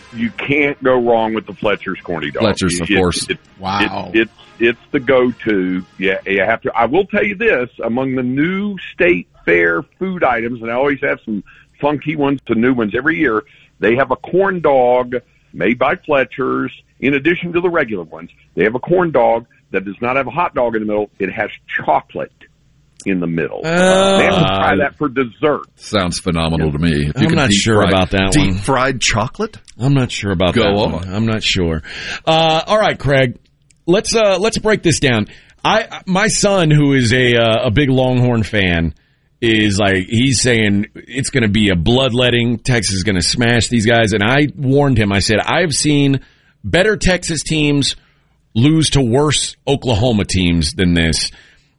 you can't go wrong with the Fletcher's corny dog. Fletcher's, of course. Wow. It's the go-to. Yeah, you have to. I will tell you this: among the new state fair food items, and I always have some funky ones to new ones every year. They have a corn dog made by Fletcher's. In addition to the regular ones, they have a corn dog that does not have a hot dog in the middle. It has chocolate in the middle. They have to try that for dessert. Sounds phenomenal to me. I'm not sure about that one. Deep-fried chocolate? I'm not sure about Go that on. one. I'm not sure. All right, Craig. Let's break this down. My son, who is a big Longhorn fan, is like, he's saying it's going to be a bloodletting. Texas is going to smash these guys. And I warned him. I said, I've seen better Texas teams lose to worse Oklahoma teams than this.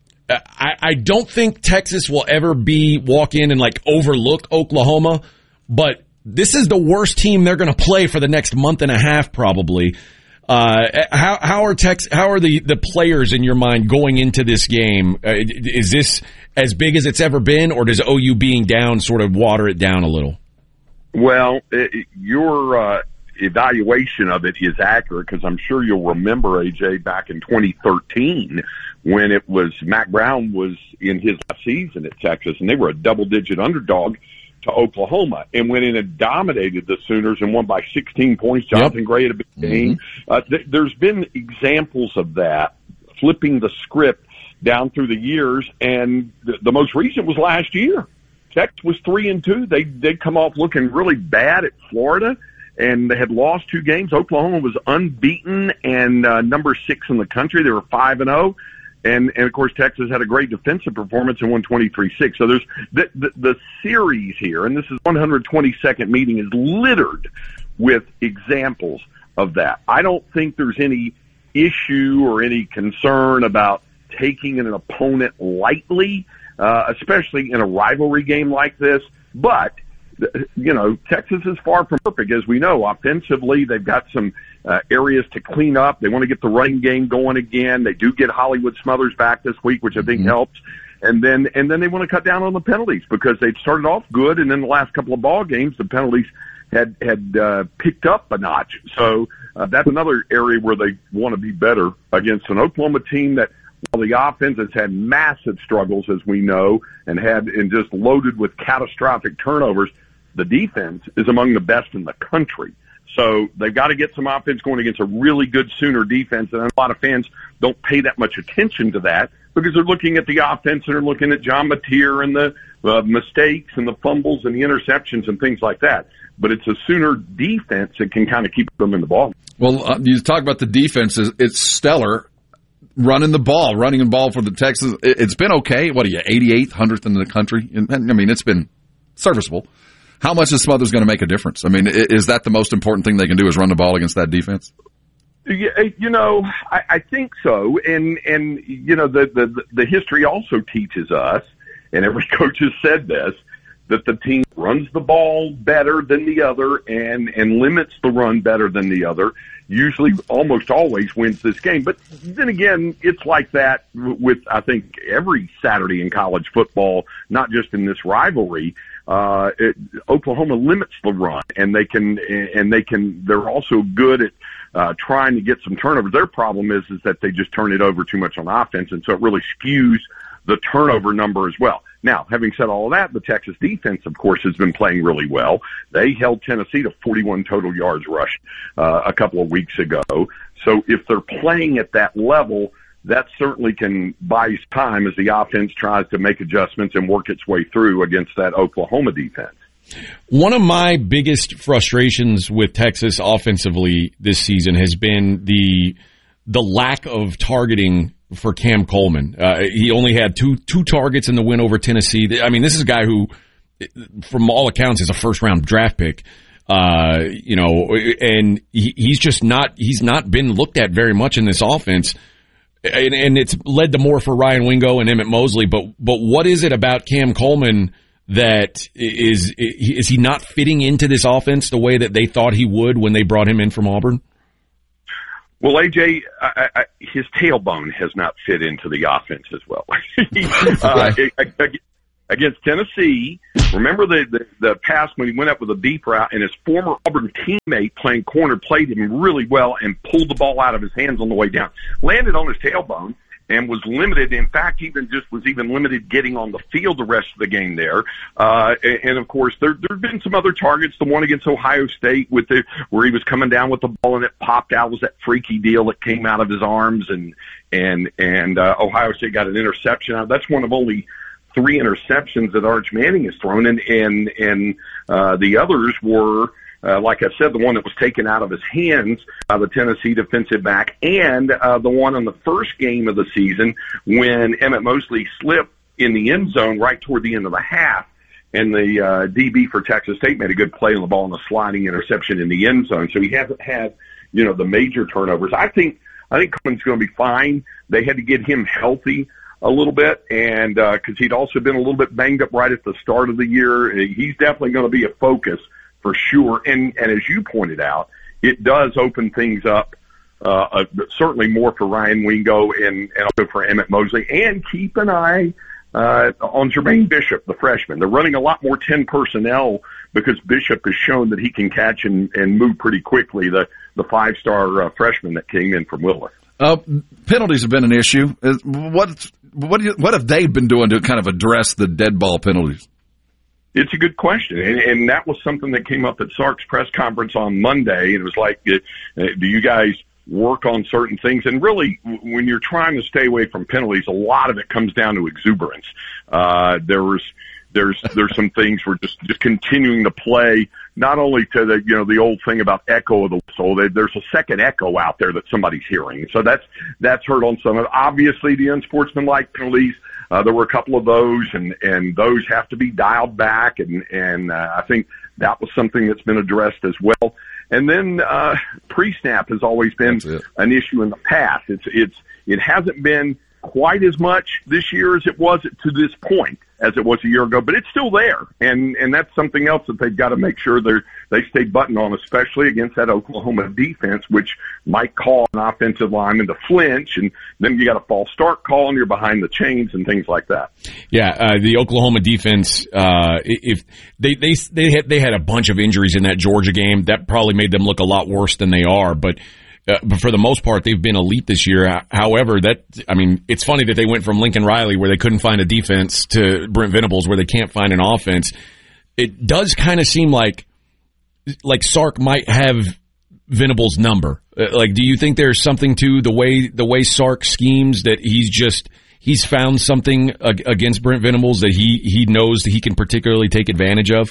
I don't think Texas will ever walk in and like overlook Oklahoma, but this is the worst team they're going to play for the next month and a half probably. How are the players in your mind going into this game? Is this as big as it's ever been, or does OU being down sort of water it down a little? Well, your evaluation of it is accurate, because I'm sure you'll remember, AJ, back in 2013 when it was Mack Brown was in his last season at Texas, and they were a double-digit underdog to Oklahoma, and went in and dominated the Sooners and won by 16 points. Jonathan Gray had a big game. There's been examples of that, flipping the script down through the years, and the most recent was last year. Texas was 3-2. They'd come off looking really bad at Florida, and they had lost 2 games. Oklahoma was unbeaten and number 6 in the country. They were 5-0. And of course, Texas had a great defensive performance and won 23-6. So there's the series here, and this is 122nd meeting, is littered with examples of that. I don't think there's any issue or any concern about taking an opponent lightly, especially in a rivalry game like this. But Texas is far from perfect, as we know. Offensively, they've got some areas to clean up. They want to get the running game going again. They do get Hollywood Smothers back this week, which I think helps. And then they want to cut down on the penalties, because they'd started off good, and then the last couple of ball games, the penalties had picked up a notch. So that's another area where they want to be better against an Oklahoma team that, while the offense has had massive struggles, as we know, and just loaded with catastrophic turnovers, the defense is among the best in the country. So they've got to get some offense going against a really good Sooner defense, and a lot of fans don't pay that much attention to that, because they're looking at the offense and they're looking at John Mateer and the mistakes and the fumbles and the interceptions and things like that. But it's a Sooner defense that can kind of keep them in the ball. Well, you talk about the defense. It's stellar. Running the ball for the Texans. It's been okay. What are you, 88th, 100th in the country? I mean, it's been serviceable. How much is Smothers going to make a difference? I mean, is that the most important thing they can do, is run the ball against that defense? Yeah, I think so. And the history also teaches us, and every coach has said this, that the team runs the ball better than the other and limits the run better than the other, usually almost always wins this game. But then again, it's like that with, I think, every Saturday in college football, not just in this rivalry. Oklahoma limits the run, and they're also good at trying to get some turnovers. Their problem is that they just turn it over too much on offense, and so it really skews the turnover number as well. Now, having said all of that, the Texas defense, of course, has been playing really well. They held Tennessee to 41 total yards rushed a couple of weeks ago. So if they're playing at that level, that certainly can buy time as the offense tries to make adjustments and work its way through against that Oklahoma defense. One of my biggest frustrations with Texas offensively this season has been the lack of targeting for Cam Coleman. He only had two targets in the win over Tennessee. I mean, this is a guy who, from all accounts, is a first-round draft pick. And he's not been looked at very much in this offense. And it's led to more for Ryan Wingo and Emmett Mosley. But what is it about Cam Coleman that is he not fitting into this offense the way that they thought he would when they brought him in from Auburn? Well, AJ, his tailbone has not fit into the offense as well. against Tennessee. Remember the pass when he went up with a deep route, and his former Auburn teammate playing corner played him really well and pulled the ball out of his hands on the way down. Landed on his tailbone and was limited. In fact, was limited getting on the field the rest of the game there. And of course, there've been some other targets. The one against Ohio State where he was coming down with the ball and it popped out was that freaky deal that came out of his arms, and Ohio State got an interception. That's one of only 3 interceptions that Arch Manning has thrown, and the others were, like I said, the one that was taken out of his hands by the Tennessee defensive back, and the one on the first game of the season when Emmett Mosley slipped in the end zone right toward the end of the half, and the DB for Texas State made a good play on the ball and a sliding interception in the end zone. So he hasn't had, the major turnovers. I think Coleman's going to be fine. They had to get him healthy a little bit, and because he'd also been a little bit banged up right at the start of the year. He's definitely going to be a focus for sure. And as you pointed out, it does open things up certainly more for Ryan Wingo and also for Emmett Mosley. And keep an eye on Jermaine Bishop, the freshman. They're running a lot more 10 personnel because Bishop has shown that he can catch and move pretty quickly, the 5-star freshman that came in from Willer. Penalties have been an issue. What have they been doing to kind of address the dead ball penalties? It's a good question, and that was something that came up at Sark's press conference on Monday. It was like, do you guys work on certain things? And really, when you're trying to stay away from penalties, a lot of it comes down to exuberance. There's some things we're just continuing to play, not only to the old thing about echo of the whistle. There's a second echo out there that somebody's hearing. So that's hurt on some of it. Obviously, the unsportsmanlike penalties, there were a couple of those, and those have to be dialed back. And I think that was something that's been addressed as well. And then pre-snap has always been an issue in the past. It hasn't been quite as much this year as it was to this point as it was a year ago, but it's still there. And that's something else that they've got to make sure they stay buttoned on, especially against that Oklahoma defense, which might call an offensive lineman to flinch, and then you got a false start call and you're behind the chains and things like that. Yeah, the Oklahoma defense, if they had a bunch of injuries in that Georgia game, that probably made them look a lot worse than they are, but for the most part, they've been elite this year. However, it's funny that they went from Lincoln Riley, where they couldn't find a defense, to Brent Venables, where they can't find an offense. It does kind of seem like Sark might have Venables' number. Do you think there's something to the way Sark schemes, that he's found something against Brent Venables that he knows that he can particularly take advantage of?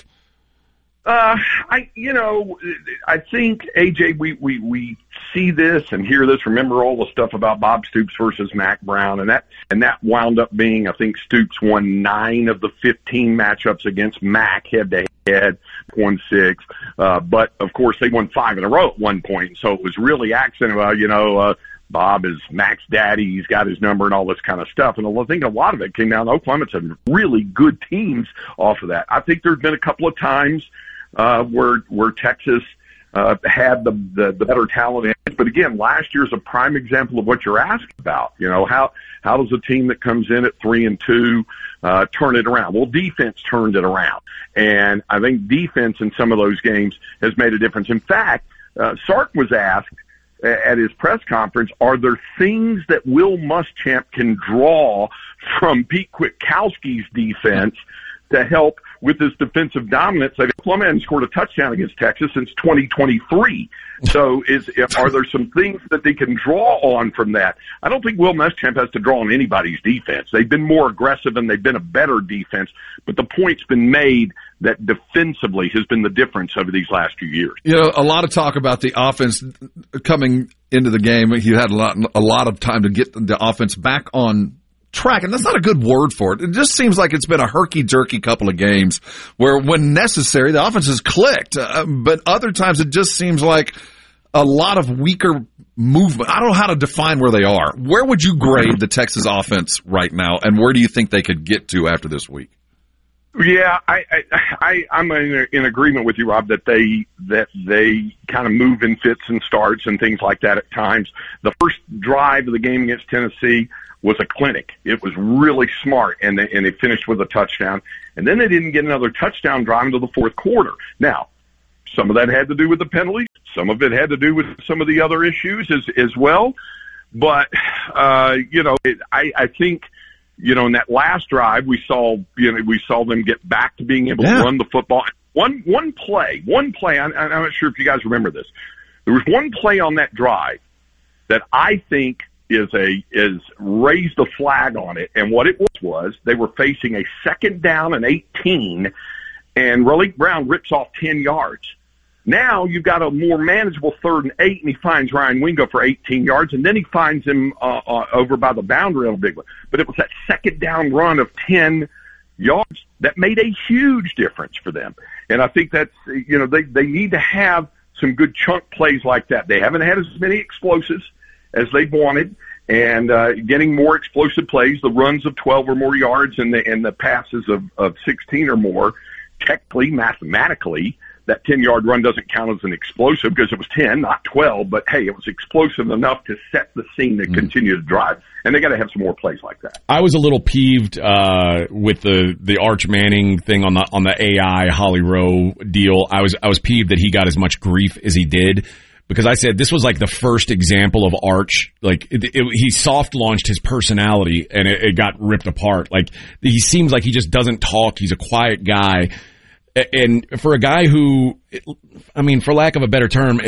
I think, AJ, we see this and hear this. Remember all the stuff about Bob Stoops versus Mack Brown, and that wound up being, I think Stoops won 9 of the 15 matchups against Mack head to head, won 6. But of course they won 5 in a row at one point. So it was really accented about, Bob is Mack's daddy. He's got his number and all this kind of stuff. And I think a lot of it came down to Oklahoma. It's some really good teams off of that. I think there's been a couple of times where Texas had the better talent. But again, last year's a prime example of what you're asking about. How does a team that comes in at 3-2 turn it around? Well, defense turned it around, and I think defense in some of those games has made a difference. In fact, Sark was asked at his press conference, are there things that Will Muschamp can draw from Pete Kwiatkowski's defense to help with his defensive dominance? Oklahoma hadn't scored a touchdown against Texas since 2023. So are there some things that they can draw on from that? I don't think Will Muschamp has to draw on anybody's defense. They've been more aggressive and they've been a better defense, but the point's been made that defensively has been the difference over these last few years. A lot of talk about the offense coming into the game. He had a lot of time to get the offense back on track, and that's not a good word for it. It just seems like it's been a herky-jerky couple of games where, when necessary, the offense has clicked. But other times it just seems like a lot of weaker movement. I don't know how to define where they are. Where would you grade the Texas offense right now, and where do you think they could get to after this week? Yeah, I'm in agreement with you, Rob, that they kind of move in fits and starts and things like that at times. The first drive of the game against Tennessee was a clinic. It was really smart, and they finished with a touchdown. And then they didn't get another touchdown drive until the fourth quarter. Now, some of that had to do with the penalties. Some of it had to do with some of the other issues as well. But, I think, in that last drive, we saw them get back to being able to run the football. One play, I'm not sure if you guys remember this. There was one play on that drive that I think is raised a flag on it. And what it was they were facing a 2nd down and 18, and Raleek Brown rips off 10 yards. Now you've got a more manageable 3rd and 8, and he finds Ryan Wingo for 18 yards, and then he finds him over by the boundary on a big one. But it was that 2nd down run of 10 yards that made a huge difference for them. And I think that's, they need to have some good chunk plays like that. They haven't had as many explosives as they've wanted, and getting more explosive plays, the runs of 12 or more yards and the passes of 16 or more, technically, mathematically, that 10-yard run doesn't count as an explosive because it was 10, not 12, but hey, it was explosive enough to set the scene to continue to drive. And they got to have some more plays like that. I was a little peeved with the Arch Manning thing on the AI Holly Rowe deal. I was peeved that he got as much grief as he did, because I said this was like the first example of Arch. Like he soft launched his personality and it got ripped apart. Like he seems like he just doesn't talk. He's a quiet guy. And for a guy who, I mean, for lack of a better term,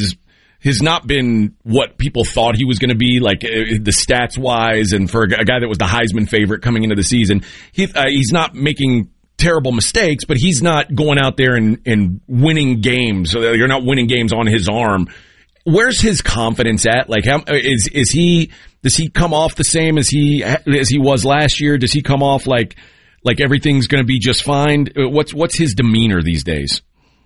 has not been what people thought he was going to be, like the stats wise, and for a guy that was the Heisman favorite coming into the season, he's not making terrible mistakes, but he's not going out there and winning games. So you're not winning games on his arm. Where's his confidence at? Like, how does he come off the same as he was last year? Does he come off like everything's going to be just fine? What's his demeanor these days?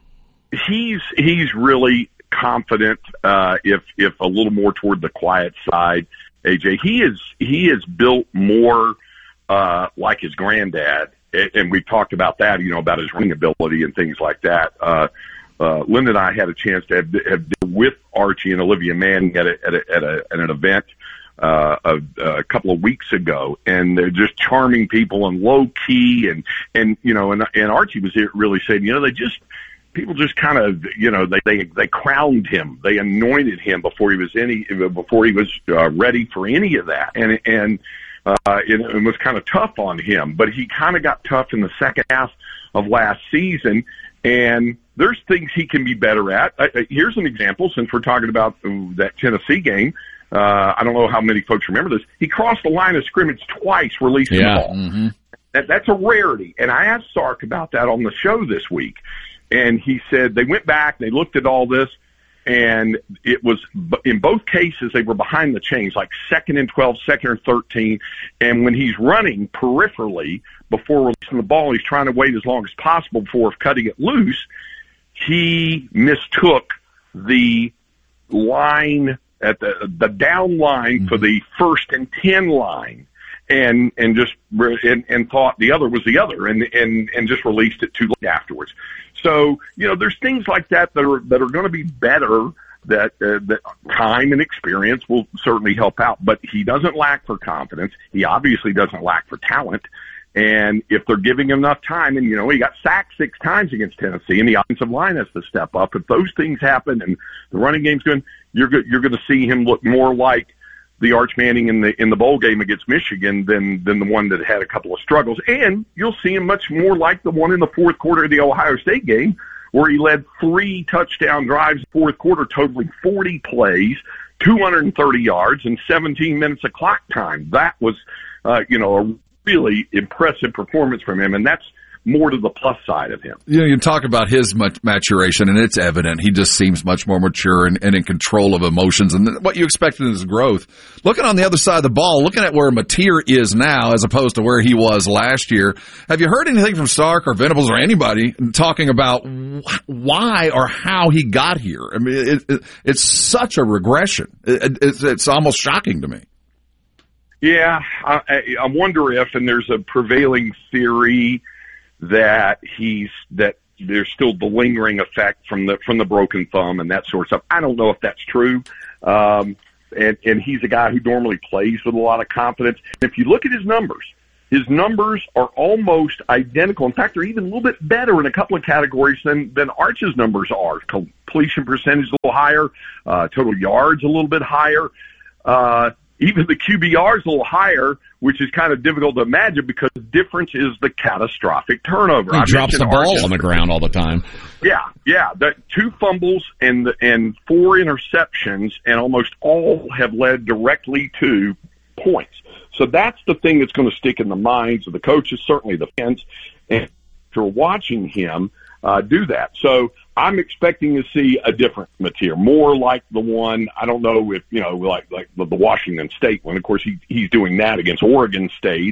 He's really confident, if a little more toward the quiet side, AJ. He is built more like his granddad, and we talked about that, about his running ability and things like that. Linda and I had a chance to have dinner with Archie and Olivia Manning at an event a couple of weeks ago, and they're just charming people and low key, and Archie was really saying, people just kind of, they crowned him, they anointed him before he was ready for any of that, and it was kind of tough on him, but he kind of got tough in the second half of last season, and there's things he can be better at. Here's an example, since we're talking about that Tennessee game. I don't know how many folks remember this. He crossed the line of scrimmage twice, releasing the ball. Mm-hmm. That's a rarity. And I asked Sark about that on the show this week. And he said they went back, they looked at all this, and it was, in both cases, they were behind the chains, like 2nd and 12, 2nd and 13. And when he's running peripherally before releasing the ball, he's trying to wait as long as possible before cutting it loose. He mistook the line at the down line for the 1st and 10 line, and thought the other was the other, and just released it too late afterwards. So, there's things like that that are going to be better, that time and experience will certainly help out, but he doesn't lack for confidence. He obviously doesn't lack for talent. And if they're giving him enough time, and he got sacked 6 times against Tennessee, and the offensive line has to step up. If those things happen and the running game's good, you're going to see him look more like the Arch Manning in the bowl game against Michigan than the one that had a couple of struggles. And you'll see him much more like the one in the fourth quarter of the Ohio State game, where he led 3 touchdown drives in the fourth quarter, totaling 40 plays, 230 yards, and 17 minutes of clock time. That was, a really impressive performance from him, and that's more to the plus side of him. You talk about his maturation, and it's evident. He just seems much more mature and in control of emotions and what you expect in his growth. Looking on the other side of the ball, looking at where Mateer is now as opposed to where he was last year, have you heard anything from Sark or Venables or anybody talking about why or how he got here? I mean, it's such a regression. It's almost shocking to me. Yeah, I wonder if, and there's a prevailing theory that there's still the lingering effect from the broken thumb and that sort of stuff. I don't know if that's true. And he's a guy who normally plays with a lot of confidence. If you look at his numbers are almost identical. In fact, they're even a little bit better in a couple of categories than Arch's numbers are. Completion percentage a little higher, total yards a little bit higher. Even the QBR is a little higher, which is kind of difficult to imagine because the difference is the catastrophic turnover. He drops the ball on the ground all the time. Yeah. 2 fumbles and 4 interceptions, and almost all have led directly to points. So that's the thing that's going to stick in the minds of the coaches, certainly the fans, and after watching him do that. So I'm expecting to see a different material, more like the one, I don't know if, like the Washington State one. Of course, he's doing that against Oregon State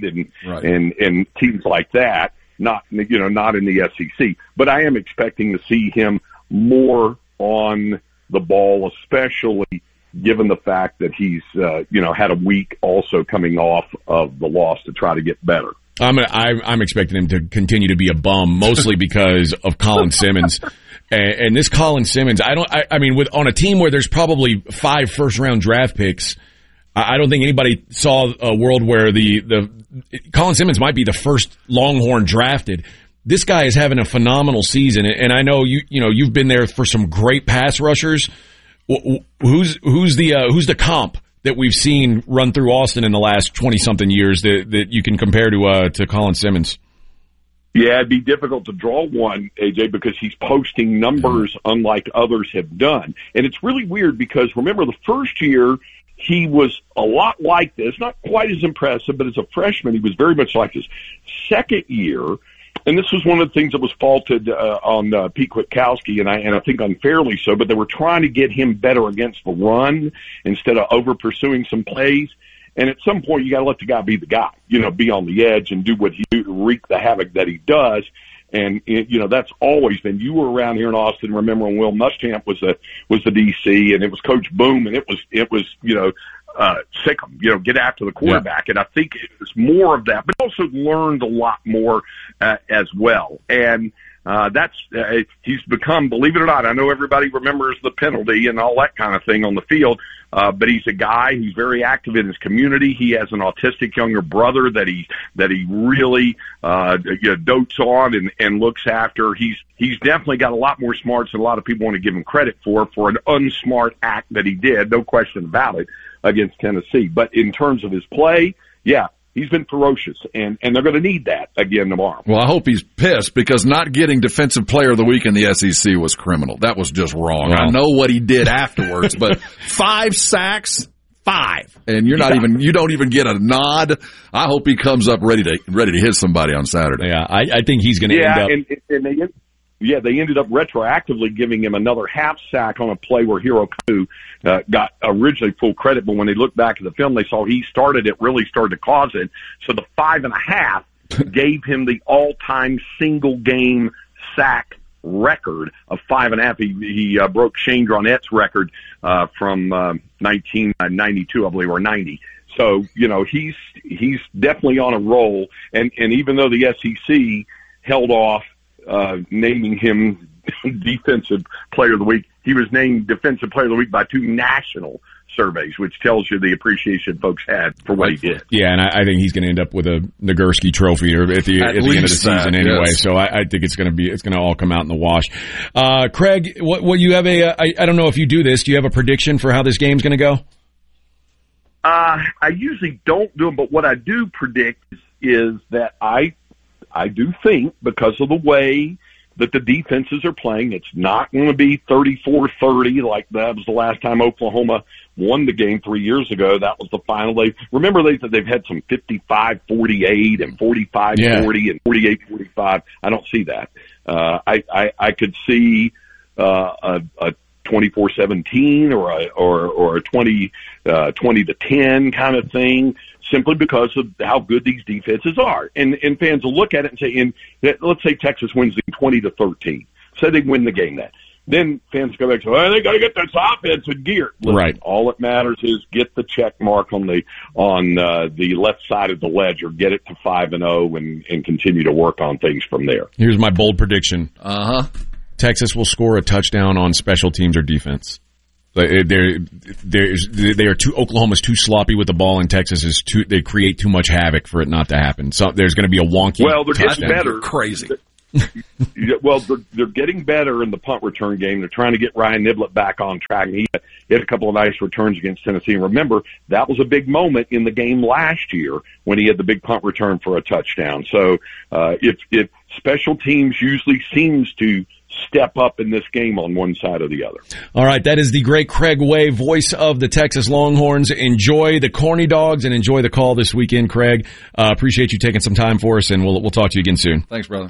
and teams like that, not in the SEC. But I am expecting to see him more on the ball, especially given the fact that he's, had a week also coming off of the loss to try to get better. I'm expecting him to continue to be a bum, mostly because of Colin Simmons. And this Colin Simmons, on a team where there's probably 5 first-round draft picks, I don't think anybody saw a world where the Colin Simmons might be the first Longhorn drafted. This guy is having a phenomenal season, and I know you've been there for some great pass rushers. Who's the comp that we've seen run through Austin in the last 20-something years that you can compare to Colin Simmons? Yeah, it'd be difficult to draw one, AJ, because he's posting numbers unlike others have done. And it's really weird because, remember, the first year he was a lot like this, not quite as impressive, but as a freshman he was very much like this. Second year, and this was one of the things that was faulted on Pete Kwiatkowski, and I think unfairly so, but they were trying to get him better against the run instead of over-pursuing some plays. And at some point, you got to let the guy be the guy, be on the edge and do what he do to wreak the havoc that he does. And that's always been. You were around here in Austin. Remember when Will Muschamp was the DC, and it was Coach Boom, and it was sick him, get after the quarterback. Yeah. And I think it was more of that, but also learned a lot more as well. And he's become, believe it or not, I know everybody remembers the penalty and all that kind of thing on the field, but he's a guy who's very active in his community. He has an autistic younger brother that he really dotes on and looks after. He's definitely got a lot more smarts than a lot of people want to give him credit for an unsmart act that he did, no question about it, against Tennessee. But in terms of his play, yeah, he's been ferocious, and they're going to need that again tomorrow. Well, I hope he's pissed because not getting Defensive Player of the Week in the SEC was criminal. That was just wrong. Well, I know what he did afterwards, but 5 sacks, 5, and you don't even get a nod. I hope he comes up ready to hit somebody on Saturday. Yeah, I think he's going to end up. They ended up retroactively giving him another half sack on a play where Hero Koo got originally full credit, but when they looked back at the film, they saw he really started to cause it. So the 5.5 gave him the all-time single-game sack record of 5.5. He broke Shane Dronette's record from 1992, I believe, or 90. So, he's definitely on a roll, and even though the SEC held off naming him Defensive Player of the Week, he was named Defensive Player of the Week by 2 national surveys, which tells you the appreciation folks had for what he did. Yeah, and I think he's going to end up with a Nagurski trophy at the end of the season anyway. Yes. So I think it's going to all come out in the wash. Craig, what you have I don't know if you do this. Do you have a prediction for how this game's going to go? I usually don't do them, but what I do predict is that I do think, because of the way that the defenses are playing, it's not going to be 34-30 like that was the last time Oklahoma won the game 3 years ago. That was the final. Remember they've had some 55-48 and 45-40 and 48-45. I don't see that. I could see a 24-17 or a 20-10 kind of thing, simply because of how good these defenses are. And fans will look at it and say, let's say Texas wins 20-13. Say they win the game then. then fans go back to, well, they got to get this offense in gear. Listen, right. All that matters is get the check mark on the left side of the ledger, get it to 5-0, and continue to work on things from there. Here's my bold prediction. Texas will score a touchdown on special teams or defense. Oklahoma's too sloppy with the ball, and Texas they create too much havoc for it not to happen. So there's going to be a wonky. Well, they're touchdown. getting better. Crazy. Well, they're getting better in the punt return game. They're trying to get Ryan Niblett back on track. He had a couple of nice returns against Tennessee. And remember, that was a big moment in the game last year when he had the big punt return for a touchdown. So if special teams usually seems to step up in this game on one side or the other. All right, that is the great Craig Way, voice of the Texas Longhorns. Enjoy the corny dogs and enjoy the call this weekend, Craig. Appreciate you taking some time for us, and we'll talk to you again soon. Thanks, brother.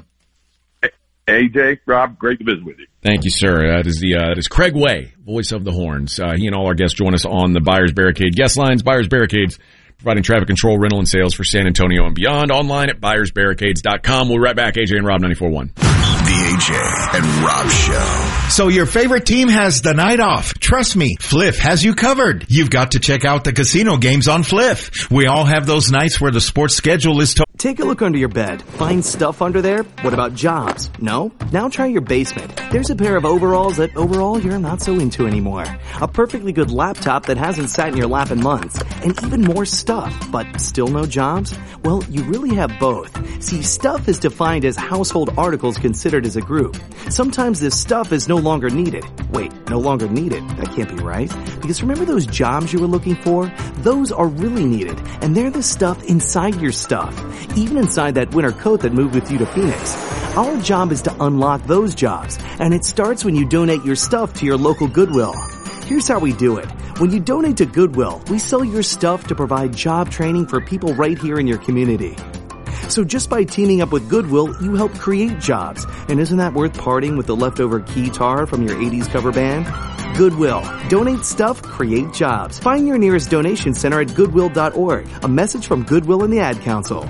AJ, Rob, great to visit with you. Thank you, sir. That is Craig Way, voice of the Horns. He and all our guests join us on the Buyers Barricade guest lines. Buyers Barricades, providing traffic control, rental, and sales for San Antonio and beyond. Online at buyersbarricades.com. We'll be right back. AJ and Rob, 94.1. The AJ and Rob Show. So your favorite team has the night off. Trust me, Fliff has you covered. You've got to check out the casino games on Fliff. We all have those nights where the sports schedule is Take a look under your bed. Find stuff under there? What about jobs? No? Now try your basement. There's a pair of overalls that overall you're not so into anymore. A perfectly good laptop that hasn't sat in your lap in months. And even more stuff, but still no jobs? Well, you really have both. See, stuff is defined as household articles considered as a group. Sometimes this stuff is no longer needed. Wait, no longer needed? That can't be right. Because remember those jobs you were looking for? Those are really needed. And they're the stuff inside your stuff. Even inside that winter coat that moved with you to Phoenix. Our job is to unlock those jobs, and it starts when you donate your stuff to your local Goodwill. Here's how we do it. When you donate to Goodwill, we sell your stuff to provide job training for people right here in your community. So just by teaming up with Goodwill, you help create jobs. And isn't that worth parting with the leftover keytar from your 80s cover band? Goodwill. Donate stuff, create jobs. Find your nearest donation center at goodwill.org. A message from Goodwill and the Ad Council.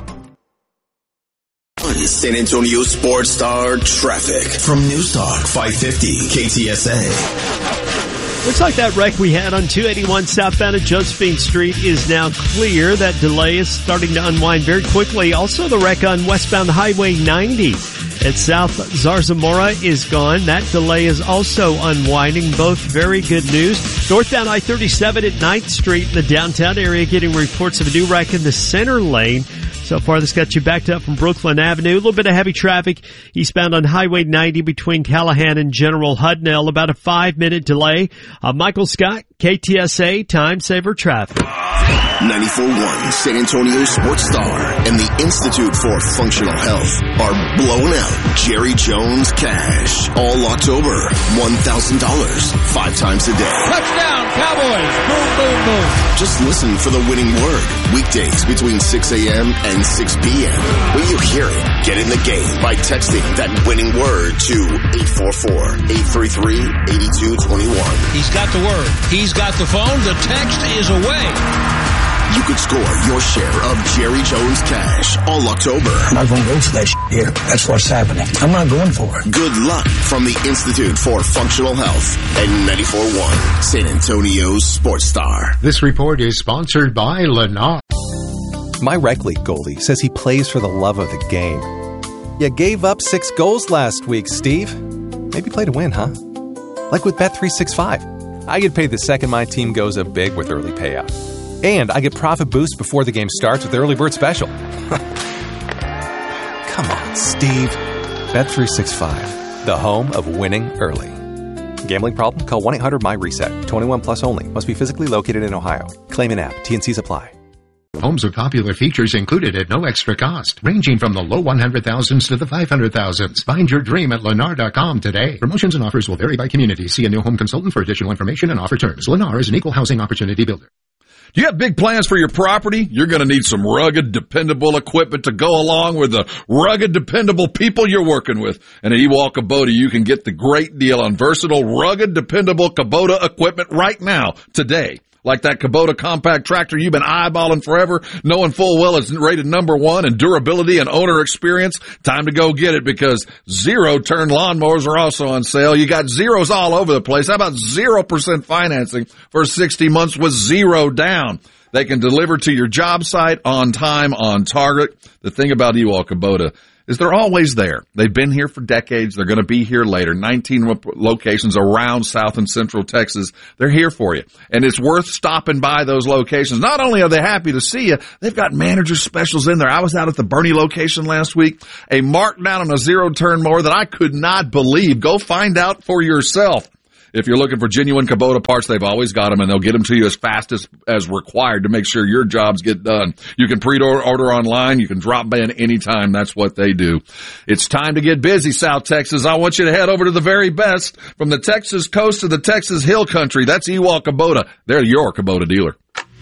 San Antonio Sports Star traffic from News Talk 550 KTSA. Looks like that wreck we had on 281 southbound at Josephine Street is now clear. That delay is starting to unwind very quickly. Also, the wreck on westbound Highway 90 at South Zarzamora is gone. That delay is also unwinding. Both very good news. Northbound I-37 at 9th Street in the downtown area getting reports of a new wreck in the center lane. So far, this got you backed up from Brooklyn Avenue. A little bit of heavy traffic eastbound on Highway 90 between Callahan and General Hudnell. About a 5-minute delay. Michael Scott, KTSA, Time Saver Traffic. 94.1 San Antonio Sports Star and the Institute for Functional Health are blowing out Jerry Jones cash all October. $1,000, 5 times a day. Touchdown, Cowboys! Boom, boom, boom. Just listen for the winning word. Weekdays between 6 a.m. and 6 p.m. When you hear it, get in the game by texting that winning word to 844-833-8221. He's got the word. He's got the phone. The text is away. You could score your share of Jerry Jones cash all October. I'm not going to go for that here. That's what's happening. I'm not going for it. Good luck from the Institute for Functional Health and 94.1 San Antonio Sports Star. This report is sponsored by Lennar. My rec league goalie says he plays for the love of the game. You gave up 6 goals last week, Steve. Maybe play to win, huh? Like with Bet365. I get paid the second my team goes up big with early payout. And I get profit boost before the game starts with Early Bird Special. Come on, Steve. Bet365, the home of winning early. Gambling problem? Call 1-800-MY-RESET. 21 plus only. Must be physically located in Ohio. Claim an app. T&Cs apply. Homes with popular features included at no extra cost, ranging from the low 100,000s to the 500,000s. Find your dream at Lennar.com today. Promotions and offers will vary by community. See a new home consultant for additional information and offer terms. Lennar is an equal housing opportunity builder. Do you have big plans for your property? You're going to need some rugged, dependable equipment to go along with the rugged, dependable people you're working with. And at Ewald Kubota, you can get the great deal on versatile, rugged, dependable Kubota equipment right now, today. like that Kubota compact tractor you've been eyeballing forever, knowing full well it's rated #1 in durability and owner experience? Time to go get it, because zero-turn lawnmowers are also on sale. You got zeros all over the place. How about 0% financing for 60 months with zero down? They can deliver to your job site on time, on target. The thing about Ewald Kubota is they're always there. They've been here for decades. They're going to be here later. 19 locations around South and Central Texas. They're here for you. And it's worth stopping by those locations. Not only are they happy to see you, they've got manager specials in there. I was out at the Bernie location last week. A markdown on a zero-turn mower that I could not believe. Go find out for yourself. If you're looking for genuine Kubota parts, they've always got them, and they'll get them to you as fast as required to make sure your jobs get done. You can pre-order online. You can drop by anytime. That's what they do. It's time to get busy, South Texas. I want you to head over to the very best. From the Texas coast to the Texas Hill Country, that's Ewald Kubota. They're your Kubota dealer.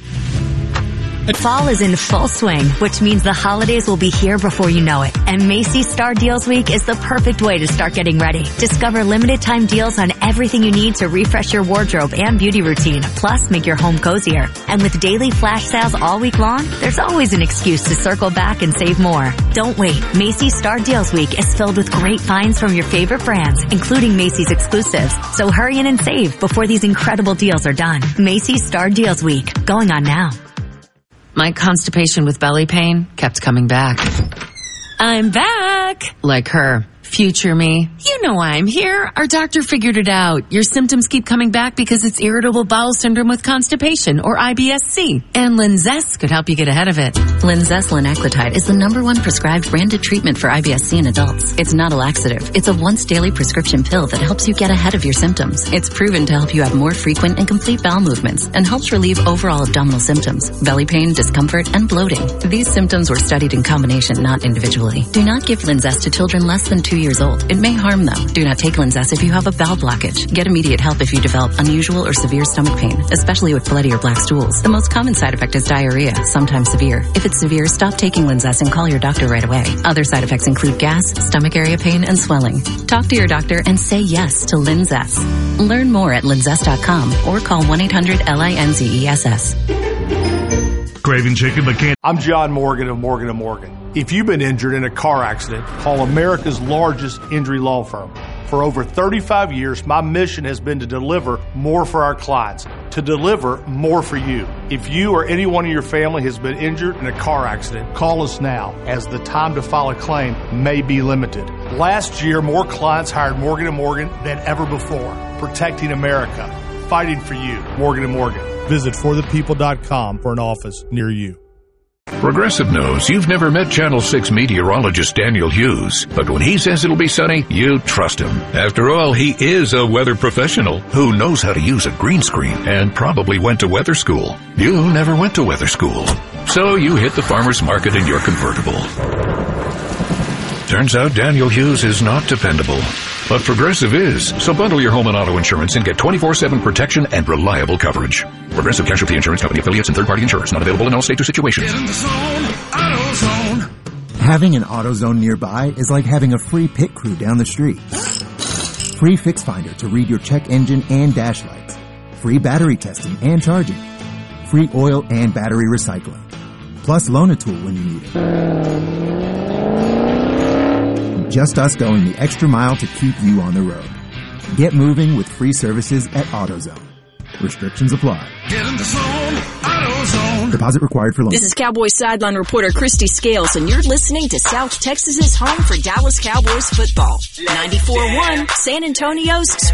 Fall is in full swing, which means the holidays will be here before you know it. And Macy's Star Deals Week is the perfect way to start getting ready. Discover limited time deals on everything you need to refresh your wardrobe and beauty routine, plus make your home cozier. And with daily flash sales all week long, there's always an excuse to circle back and save more. Don't wait. Macy's Star Deals Week is filled with great finds from your favorite brands, including Macy's exclusives. So hurry in and save before these incredible deals are done. Macy's Star Deals Week, going on now. My constipation with belly pain kept coming back. I'm back! Like her. Future me. You know why I'm here. Our doctor figured it out. Your symptoms keep coming back because it's irritable bowel syndrome with constipation, or IBS-C. And Linzess could help you get ahead of it. Linzess linaclotide is the #1 prescribed branded treatment for IBS-C in adults. It's not a laxative. It's a once-daily prescription pill that helps you get ahead of your symptoms. It's proven to help you have more frequent and complete bowel movements and helps relieve overall abdominal symptoms, belly pain, discomfort, and bloating. These symptoms were studied in combination, not individually. Do not give Linzess to children less than 2 years old. It may harm them. Do not take Linzess if you have a bowel blockage. Get immediate help if you develop unusual or severe stomach pain, especially with bloody or black stools. The most common side effect is diarrhea, sometimes severe. If it's severe, stop taking Linzess and call your doctor right away. Other side effects include gas, stomach area pain, and swelling. Talk to your doctor and say yes to Linzess. Learn more at linzess.com or call 1-800-LINZESS. Craving chicken but can't. I'm John Morgan of Morgan & Morgan. If you've been injured in a car accident, call America's largest injury law firm. For over 35 years, my mission has been to deliver more for our clients, to deliver more for you. If you or anyone in your family has been injured in a car accident, call us now, as the time to file a claim may be limited. Last year, more clients hired Morgan & Morgan than ever before, protecting America, fighting for you. Morgan & Morgan. Visit forthepeople.com for an office near you. Progressive knows you've never met Channel 6 meteorologist Daniel Hughes, but when he says it'll be sunny, you trust him. After all, he is a weather professional who knows how to use a green screen and probably went to weather school. You never went to weather school, so you hit the farmer's market in your convertible. Turns out Daniel Hughes is not dependable, but Progressive is. So bundle your home and auto insurance and get 24/7 protection and reliable coverage. Progressive Casualty Insurance Company affiliates and third-party insurers. Not available in all states or situations. Get in the zone, AutoZone. Having an AutoZone nearby is like having a free pit crew down the street. Free Fix Finder to read your check engine and dash lights. Free battery testing and charging. Free oil and battery recycling. Plus loan a tool when you need it. Just us going the extra mile to keep you on the road. Get moving with free services at AutoZone. Restrictions apply. Get in the zone, AutoZone. Deposit required for loan. This is Cowboys sideline reporter Christy Scales, and you're listening to South Texas's home for Dallas Cowboys football. 94.1, San Antonio's